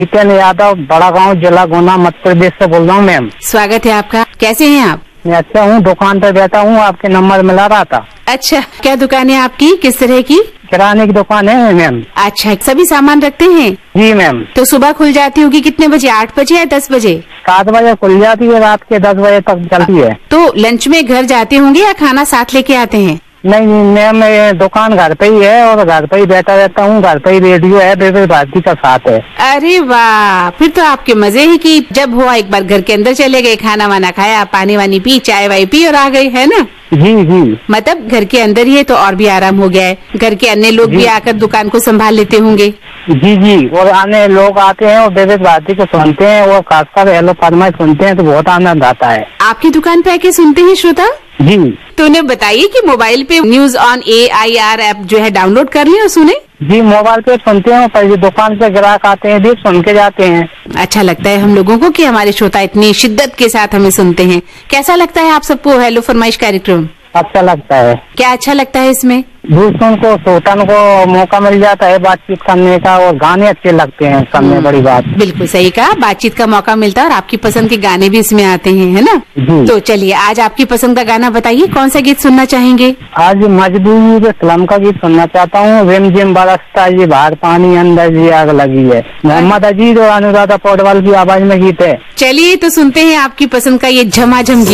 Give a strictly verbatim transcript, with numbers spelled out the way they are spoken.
जितेंद्र यादव, बड़ा गांव, जिला गुना, मध्य प्रदेश से बोल रहा हूँ मैम। स्वागत है आपका। कैसे हैं आप? मैं अच्छा हूँ, दुकान पर बैठा हूँ, आपके नंबर मिला रहा था। अच्छा, क्या दुकान है आपकी? किस तरह की? किराने की दुकान है मैम। अच्छा, सभी सामान रखते हैं? जी मैम। तो सुबह खुल जाती होगी कितने बजे? आठ बजे या दस बजे? सात बजे खुल जाती है, रात के दस बजे तक चलती है। तो लंच में घर जाते होंगे या खाना साथ लेके आते हैं? नहीं नहीं मैम, ये दुकान घर पे ही है और घर पे ही बैठा रहता हूँ। घर पे ही रेडियो है, विविध भारती का साथ है। अरे वाह, फिर तो आपके मजे ही कि जब हुआ एक बार घर के अंदर चले गए, खाना वाना खाया, पानी वानी पी, चाय वाय पी और आ गए, है ना? जी जी। मतलब घर के अंदर ही है तो और भी आराम हो गया है। घर के अन्य लोग भी आकर दुकान को संभाल लेते होंगे। जी जी, और अन्य लोग आते हैं और विविध भारती को सुनते हैं और खासकर हेलो फरमाइश सुनते हैं तो बहुत आनंद आता है। आपकी दुकान पे आके सुनते हैं श्रोता? जी। तो उन्हें बताइए कि मोबाइल पे news on A I R app जो है डाउनलोड कर लें और सुने। जी, मोबाइल पे सुनते हैं, पर दुकान पे ग्राहक आते हैं भी सुन के जाते हैं। अच्छा लगता है हम लोगों को कि हमारे श्रोता इतनी शिद्दत के साथ हमें सुनते हैं। कैसा लगता है आप सबको हेलो फरमाइश कार्यक्रम? अच्छा लगता है। क्या अच्छा लगता है इसमें? दूसरों को श्रोताओं को मौका मिल जाता है बातचीत करने का और गाने अच्छे लगते हैं सबसे बड़ी बात। बिल्कुल सही कहा, बातचीत का मौका मिलता है और आपकी पसंद के गाने भी इसमें आते हैं, है ना? जी। तो चलिए आज आपकी पसंद का गाना बताइए, कौन सा गीत सुनना चाहेंगे? आज मजबूरी के फिल्म का गीत सुनना चाहता हूँ। रिम जिम बरसता ये बाहर पानी, अंदर जी आग लगी है। मोहम्मद अजीज और अनुराधा पौडवाल की आवाज में गीत है। चलिए तो सुनते हैं आपकी पसंद का ये झमाझम गीत।